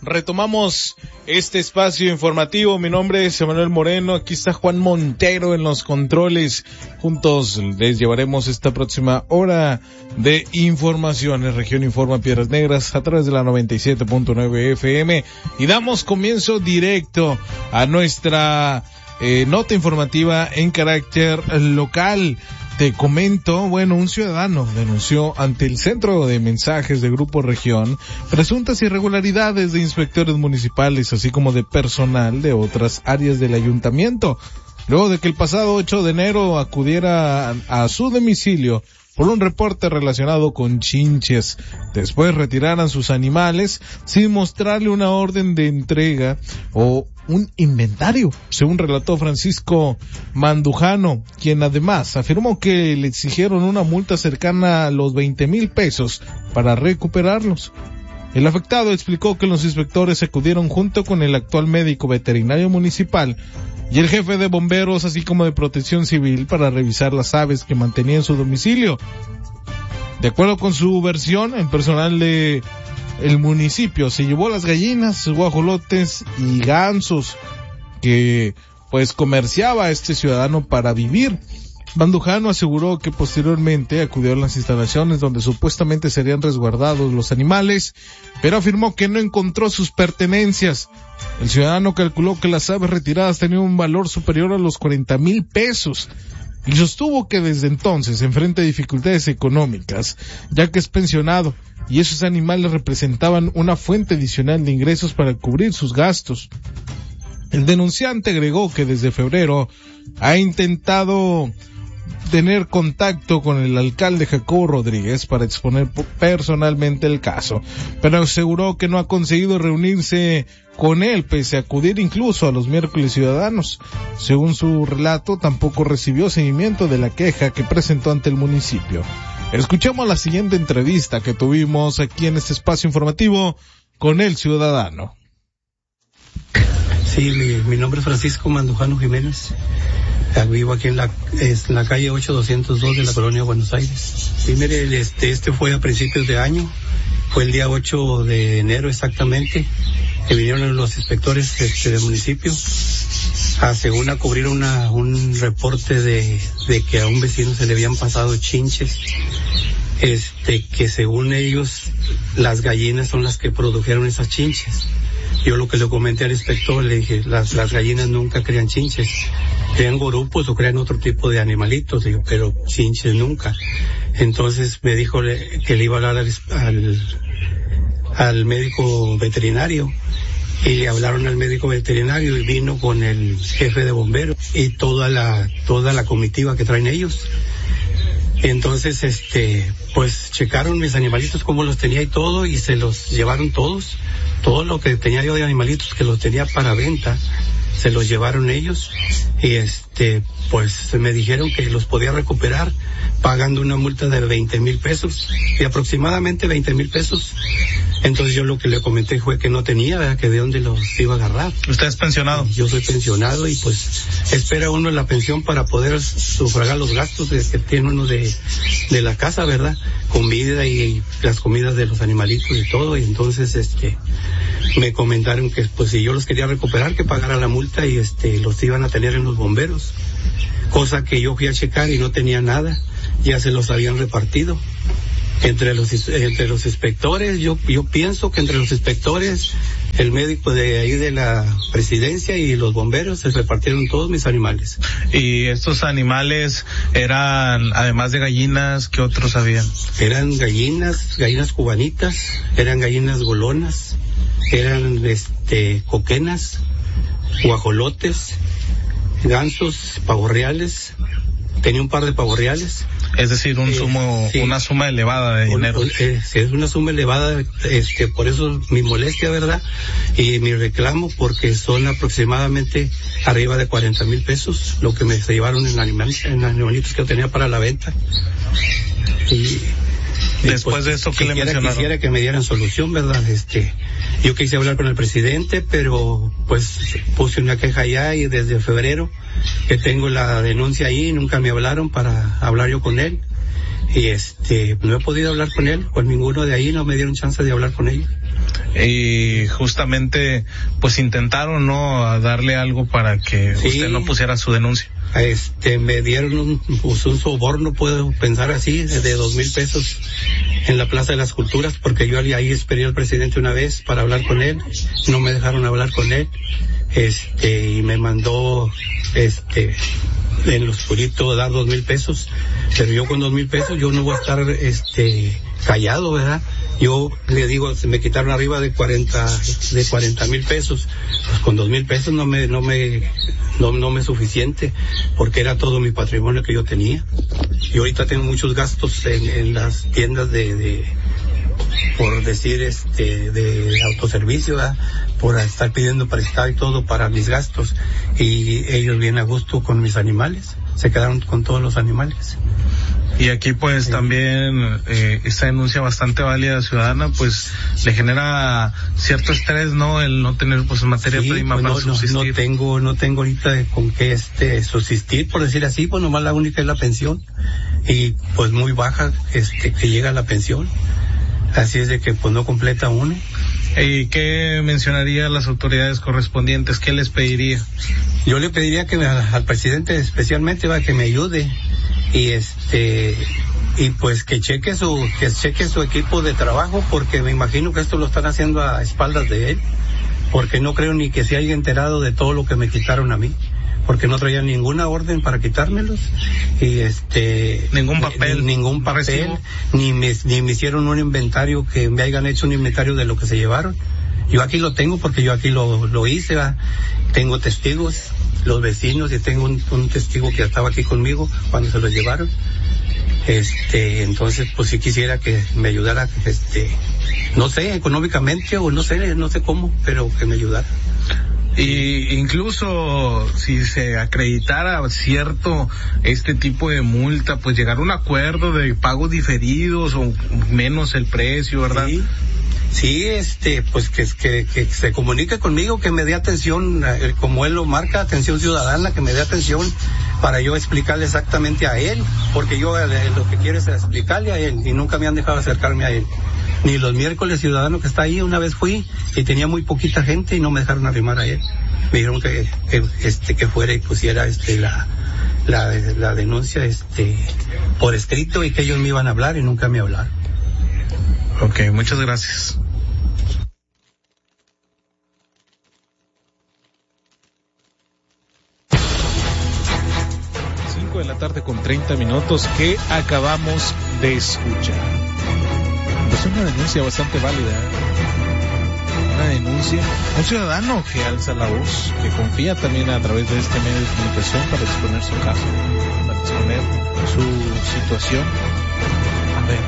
retomamos este espacio informativo. Mi nombre es Emanuel Moreno, aquí está Juan Montero en los controles. Juntos les llevaremos esta próxima hora de informaciones. Región Informa Piedras Negras a través de la 97.9 FM y damos comienzo directo a nuestra nota informativa en carácter local. Te comento, un ciudadano denunció ante el Centro de Mensajes de Grupo Región presuntas irregularidades de inspectores municipales, así como de personal de otras áreas del ayuntamiento, luego de que el pasado 8 de enero acudiera a su domicilio por un reporte relacionado con chinches. Después retiraran sus animales sin mostrarle una orden de entrega o un inventario, según relató Francisco Mandujano, quien además afirmó que le exigieron una multa cercana a los 20,000 pesos para recuperarlos. El afectado explicó que los inspectores acudieron junto con el actual médico veterinario municipal y el jefe de bomberos, así como de protección civil, para revisar las aves que mantenía en su domicilio. De acuerdo con su versión, el personal de el municipio se llevó las gallinas, guajolotes y gansos que comerciaba este ciudadano para vivir. Mandujano aseguró que posteriormente acudió a las instalaciones donde supuestamente serían resguardados los animales, pero afirmó que no encontró sus pertenencias. El ciudadano calculó que las aves retiradas tenían un valor superior a los 40,000 pesos y sostuvo que desde entonces enfrenta dificultades económicas, ya que es pensionado y esos animales representaban una fuente adicional de ingresos para cubrir sus gastos. El denunciante agregó que desde febrero ha intentado tener contacto con el alcalde Jacobo Rodríguez para exponer personalmente el caso, pero aseguró que no ha conseguido reunirse con él pese a acudir incluso a los miércoles ciudadanos. Según su relato, tampoco recibió seguimiento de la queja que presentó ante el municipio. Escuchemos la siguiente entrevista que tuvimos aquí en este espacio informativo con el ciudadano. Sí, mi nombre es Francisco Mandujano Jiménez. Vivo aquí en la calle 8202 de la colonia Buenos Aires. Sí, mire, este fue a principios de año, fue el día 8 de enero exactamente, que vinieron los inspectores del municipio según a cubrir un reporte de que a un vecino se le habían pasado chinches, que según ellos las gallinas son las que produjeron esas chinches. Yo lo que le comenté al inspector, le dije, las gallinas nunca crían chinches, crean gorupos o crean otro tipo de animalitos, digo, pero chinches nunca. Entonces me dijo que le iba a hablar al médico veterinario, y le hablaron al médico veterinario y vino con el jefe de bomberos y toda la comitiva que traen ellos. Entonces, checaron mis animalitos, cómo los tenía y todo, y se los llevaron todos. Todo lo que tenía yo de animalitos que los tenía para venta, se los llevaron ellos, y me dijeron que los podía recuperar pagando una multa de 20,000 pesos, de aproximadamente 20,000 pesos. Entonces yo lo que le comenté fue que no tenía, ¿verdad?, que de dónde los iba a agarrar. ¿Usted es pensionado? Yo soy pensionado y espera uno la pensión para poder sufragar los gastos que tiene uno de la casa, ¿verdad? Comida y las comidas de los animalitos y todo, y entonces me comentaron que si yo los quería recuperar, que pagara la multa y los iban a tener en los bomberos, cosa que yo fui a checar y no tenía nada, ya se los habían repartido. Entre los inspectores, yo pienso que entre los inspectores, el médico de ahí de la presidencia y los bomberos se repartieron todos mis animales. ¿Y estos animales eran, además de gallinas, qué otros habían? Eran gallinas cubanitas, eran gallinas golonas, eran coquenas, guajolotes, gansos, pavorreales. Tenía un par de pavorreales. Es decir, sí, una suma elevada de dinero. Sí, es una suma elevada, por eso mi molestia, ¿verdad? Y mi reclamo, porque son aproximadamente arriba de 40,000 pesos lo que me se llevaron en animalitos que yo tenía para la venta. Y después de esto, ¿qué le mencionaron? Quisiera que me dieran solución, ¿verdad? Yo quise hablar con el presidente, pero puse una queja allá, y desde febrero que tengo la denuncia ahí, nunca me hablaron para hablar yo con él. y no he podido hablar con él, con ninguno de ahí, no me dieron chance de hablar con ellos. Y justamente pues intentaron, ¿no?, a darle algo para que usted no pusiera su denuncia. Me dieron un soborno, puedo pensar así, de 2,000 pesos en la Plaza de las Culturas, porque yo ahí esperé al presidente una vez para hablar con él, no me dejaron hablar con él, y me mandó, en lo oscurito dar 2,000 pesos, pero yo con 2,000 pesos yo no voy a estar, callado, ¿verdad? Yo le digo, se me quitaron arriba de 40,000 pesos, pues con 2,000 pesos no me es suficiente, porque era todo mi patrimonio que yo tenía. Y ahorita tengo muchos gastos en las tiendas por decir, de autoservicio, ¿verdad?, por estar pidiendo prestado y todo para mis gastos, y ellos vienen a gusto con mis animales, se quedaron con todos los animales. Y aquí pues también esta denuncia bastante válida ciudadana pues le genera cierto estrés, ¿no?, el no tener pues materia prima pues para subsistir. No tengo ahorita con qué subsistir, por decir así, pues nomás la única es la pensión, y pues muy baja que llega la pensión, así es de que pues no completa uno. ¿Y qué mencionaría a las autoridades correspondientes? ¿Qué les pediría? Yo le pediría que al presidente especialmente que me ayude, y pues que cheque su equipo de trabajo, porque me imagino que esto lo están haciendo a espaldas de él, porque no creo ni que se haya enterado de todo lo que me quitaron a mí, porque no traían ninguna orden para quitármelos, y ningún papel, ni me hicieron un inventario, que me hayan hecho un inventario de lo que se llevaron. Yo aquí lo tengo porque yo aquí lo hice, ¿verdad? Tengo testigos, los vecinos, y tengo un testigo que estaba aquí conmigo cuando se los llevaron. Entonces pues sí quisiera que me ayudara, no sé, económicamente, o no sé cómo, pero que me ayudara. Y incluso si se acreditara cierto tipo de multa, pues llegar a un acuerdo de pagos diferidos o menos el precio, ¿verdad? Sí, pues que se comunique conmigo, que me dé atención, como él lo marca, atención ciudadana, que me dé atención para yo explicarle exactamente a él, porque yo lo que quiero es explicarle a él, y nunca me han dejado acercarme a él. Ni los miércoles ciudadano que está ahí, una vez fui y tenía muy poquita gente y no me dejaron arrimar a él. Me dijeron que fuera y pusiera la denuncia por escrito, y que ellos me iban a hablar, y nunca me hablaron. Ok, muchas gracias. De la tarde con 30 minutos que acabamos de escuchar. Es una denuncia bastante válida, una denuncia, un ciudadano que alza la voz, que confía también a través de este medio de comunicación para exponer su caso, para exponer su situación. A ver,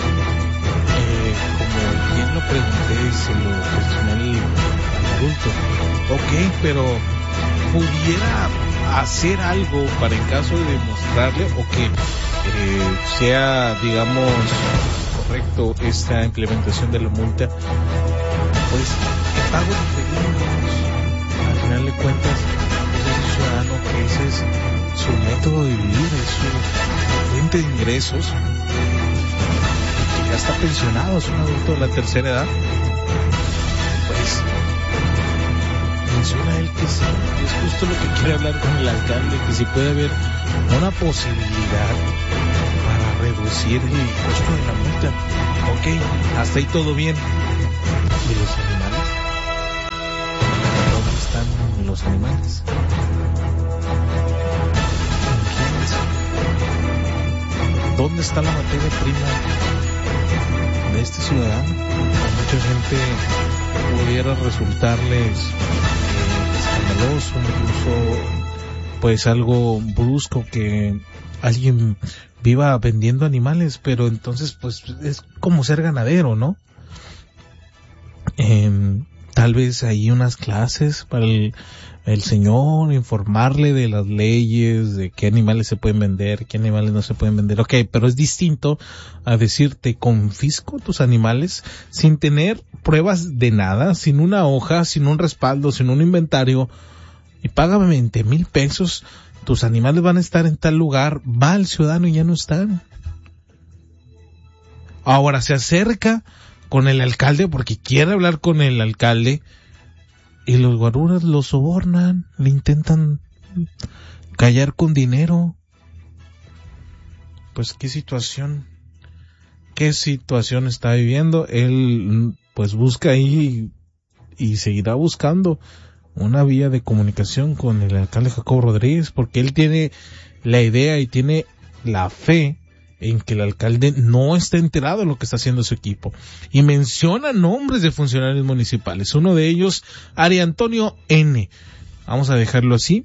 como bien lo pregunté, se lo cuestioné al adulto. Ok, pero pudiera hacer algo para, en caso de demostrarle o que sea, digamos, correcto esta implementación de la multa, pues el pago diferido, al final de cuentas, pues es un ciudadano que ese es su método de vivir, es su fuente de ingresos, que ya está pensionado, es un adulto de la tercera edad, pues menciona él que sí, es justo lo que quiere hablar con el alcalde, que si puede haber una posibilidad para reducir el costo de la multa. Ok, hasta ahí todo bien. ¿Y los animales? ¿Dónde están los animales? ¿Dónde está la materia prima de este ciudadano? A mucha gente pudiera resultarles escandaloso, incluso pues algo brusco que alguien viva vendiendo animales, pero entonces pues es como ser ganadero, ¿no? Tal vez hay unas clases para el señor, informarle de las leyes, de qué animales se pueden vender, qué animales no se pueden vender. Ok, pero es distinto a decirte confisco tus animales sin tener pruebas de nada, sin una hoja, sin un respaldo, sin un inventario, y págame 20,000 pesos, tus animales van a estar en tal lugar, va el ciudadano y ya no están. Ahora se acerca con el alcalde porque quiere hablar con el alcalde y los guaruras lo sobornan, le intentan callar con dinero. Pues qué situación está viviendo. Él pues busca ahí y seguirá buscando una vía de comunicación con el alcalde Jacobo Rodríguez, porque él tiene la idea y tiene la fe en que el alcalde no está enterado de lo que está haciendo su equipo. Y menciona nombres de funcionarios municipales. Uno de ellos, Ari Antonio N. Vamos a dejarlo así.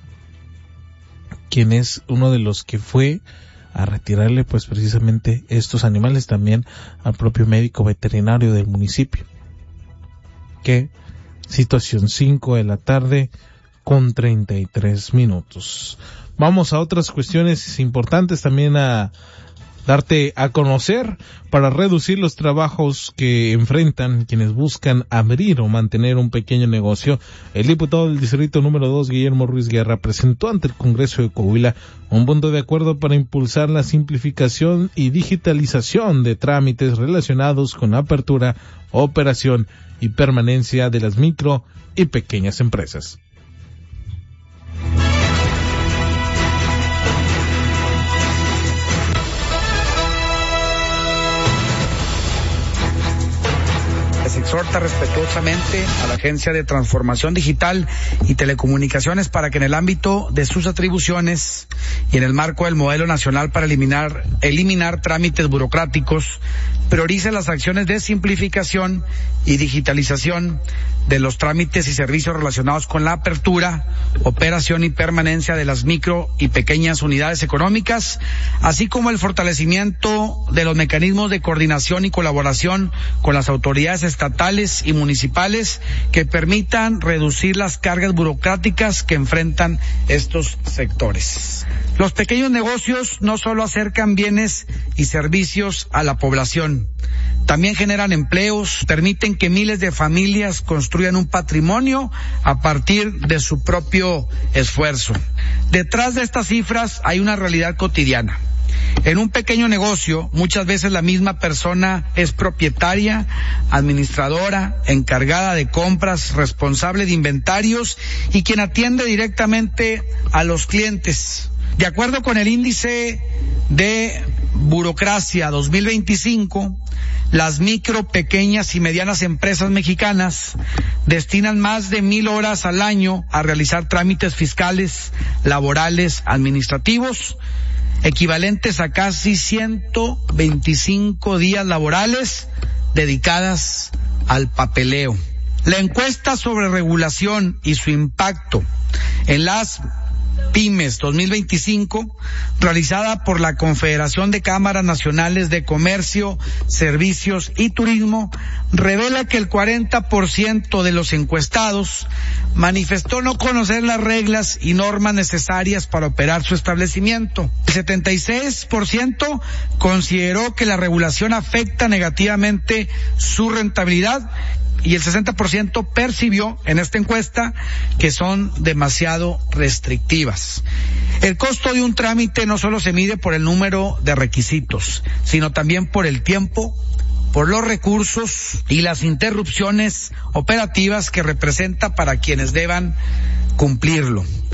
Quien es uno de los que fue a retirarle pues precisamente estos animales también al propio médico veterinario del municipio. ¿Qué situación? 5 de la tarde con 33 minutos. Vamos a otras cuestiones importantes también a darte a conocer para reducir los trabajos que enfrentan quienes buscan abrir o mantener un pequeño negocio. El diputado del distrito número 2, Guillermo Ruiz Guerra, presentó ante el Congreso de Coahuila un punto de acuerdo para impulsar la simplificación y digitalización de trámites relacionados con la apertura, operación y permanencia de las micro y pequeñas empresas. Se exhorta respetuosamente a la Agencia de Transformación Digital y Telecomunicaciones para que en el ámbito de sus atribuciones y en el marco del modelo nacional para eliminar trámites burocráticos, priorice las acciones de simplificación y digitalización de los trámites y servicios relacionados con la apertura, operación y permanencia de las micro y pequeñas unidades económicas, así como el fortalecimiento de los mecanismos de coordinación y colaboración con las autoridades estatales y municipales que permitan reducir las cargas burocráticas que enfrentan estos sectores. Los pequeños negocios no solo acercan bienes y servicios a la población, también generan empleos, permiten que miles de familias construyan un patrimonio a partir de su propio esfuerzo. Detrás de estas cifras hay una realidad cotidiana. En un pequeño negocio, muchas veces la misma persona es propietaria, administradora, encargada de compras, responsable de inventarios y quien atiende directamente a los clientes. De acuerdo con el índice de burocracia 2025, las micro, pequeñas y medianas empresas mexicanas destinan más de 1,000 horas al año a realizar trámites fiscales, laborales, administrativos, equivalentes a casi 125 días laborales dedicadas al papeleo. La encuesta sobre regulación y su impacto en las pymes 2025, realizada por la Confederación de Cámaras Nacionales de Comercio, Servicios y Turismo, revela que el 40% de los encuestados manifestó no conocer las reglas y normas necesarias para operar su establecimiento. El 76% consideró que la regulación afecta negativamente su rentabilidad y el 60% percibió en esta encuesta que son demasiado restrictivas. El costo de un trámite no solo se mide por el número de requisitos, sino también por el tiempo, por los recursos y las interrupciones operativas que representa para quienes deban cumplirlo.